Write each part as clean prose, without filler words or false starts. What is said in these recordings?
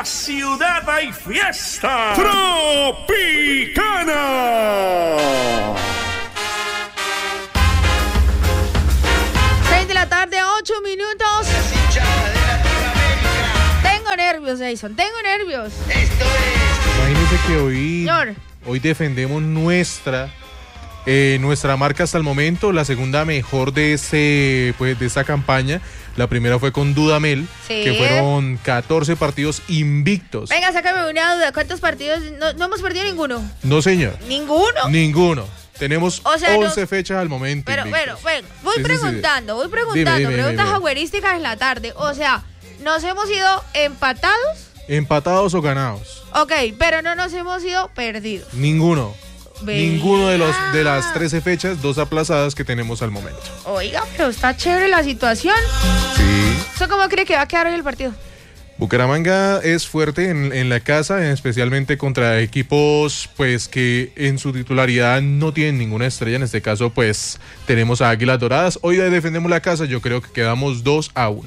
la ciudad hay fiesta. Tropicana. 6 de la tarde, 8 minutos. Tengo nervios, Jason, tengo nervios. Imagínense que Señor. hoy defendemos nuestra marca hasta el momento, la segunda mejor de esta campaña. La primera fue con Dudamel, Sí. que fueron 14 partidos invictos. Venga, sácame una duda. ¿Cuántos partidos? No hemos perdido ninguno. No, señor. ¿Ninguno? Ninguno. Tenemos O sea, 11 fechas al momento. Pero, invictos. bueno, voy Sí. preguntando. Dime. Preguntas agüerísticas en la tarde. O sea, ¿nos hemos ido empatados? ¿Empatados o ganados? Ok, pero no nos hemos ido perdidos. Ninguno. Vea. Ninguno de las 13 fechas, 2 aplazadas que tenemos al momento. Oiga, pero está chévere la situación. Sí. ¿Eso cómo cree que va a quedar hoy el partido? Bucaramanga es fuerte en la casa, especialmente contra equipos pues que en su titularidad no tienen ninguna estrella. En este caso pues tenemos a Águilas Doradas. Hoy defendemos la casa, yo creo que quedamos 2-1.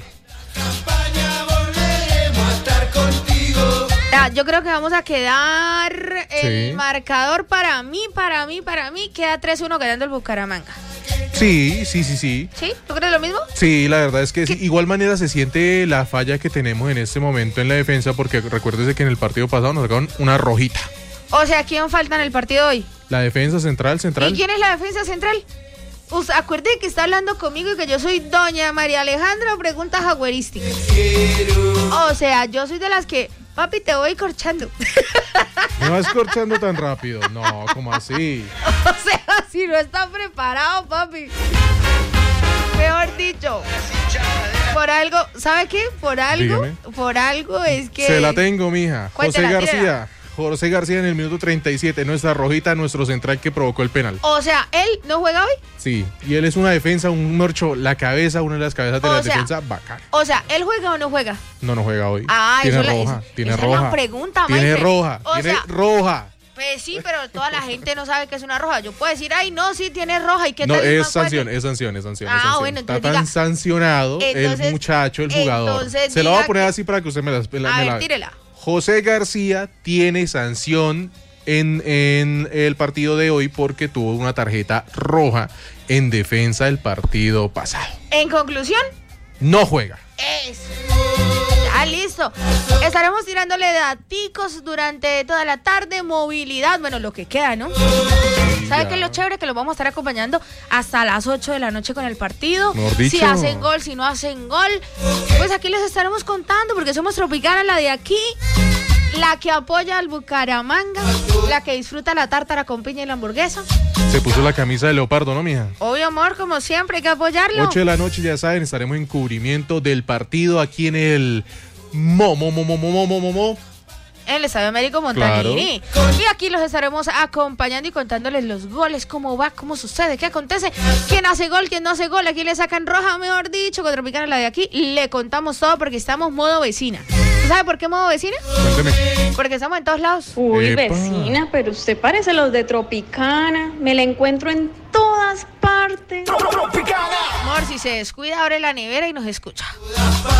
Yo creo que vamos a quedar el Sí. marcador para mí, queda 3-1 ganando el Bucaramanga. Sí. ¿Sí? ¿Tú crees lo mismo? Sí, la verdad es que sí. Igual manera se siente la falla que tenemos en este momento en la defensa, porque recuérdese que en el partido pasado nos sacaron una rojita. O sea, ¿quién falta en el partido de hoy? La defensa central. ¿Y quién es la defensa central? Acuérdate que está hablando conmigo y que yo soy doña María Alejandra, preguntas agüerísticas. O sea, yo soy de las que, papi, te voy corchando. ¿Me vas corchando tan rápido? No, ¿cómo así? O sea, si no está preparado, papi. Mejor dicho. Por algo, ¿sabe qué? Por algo es que... Se la tengo, mija. Cuéntela, tírala. José García en el minuto 37, nuestra rojita, nuestro central que provocó el penal. O sea, ¿él no juega hoy? Sí, y él es una defensa, un morcho, una de las cabezas de O la sea, defensa bacana. O sea, ¿él juega o no juega? No juega hoy. Ah, tiene esa roja. es la pregunta, Tiene Maite. roja, O tiene sea, roja. Pues sí, pero toda la gente no sabe que es una roja. Yo puedo decir, ay, no, sí tiene roja. ¿Y qué No, tal? es sanción. Ah, bueno, Está entonces tan diga- sancionado entonces- el muchacho, el jugador. entonces Se lo voy a diga poner que- así para que usted me la A ver, vea. tírela. José García tiene sanción en el partido de hoy porque tuvo una tarjeta roja en defensa del partido pasado. En conclusión, No juega. ya listo. Estaremos tirándole daticos durante toda la tarde, movilidad, bueno, lo que queda, ¿no? ¿Sabe ya. qué es lo chévere? Que los vamos a estar acompañando hasta las 8 de la noche con el partido. Mejor dicho. Si hacen gol, si no hacen gol, pues aquí les estaremos contando porque somos Tropicana, la de aquí, la que apoya al Bucaramanga, la que disfruta la tártara con piña y la hamburguesa. Se puso la camisa de leopardo, ¿no, mija? Obvio, amor, como siempre, hay que apoyarlo. 8 de la noche, ya saben, estaremos en cubrimiento del partido aquí en el En el Estadio Américo Montanini. Y aquí los estaremos acompañando y contándoles los goles, cómo va, cómo sucede, qué acontece, quién hace gol, quién no hace gol, a quién le sacan roja, mejor dicho, con Tropicana, la de aquí, le contamos todo porque estamos modo vecina. ¿Tú sabes por qué modo vecina? Cuénteme. Porque estamos en todos lados. Uy, Epa. vecina, pero usted parece los de Tropicana. Me la encuentro en todas partes. Amor, si se descuida, abre la nevera y nos escucha.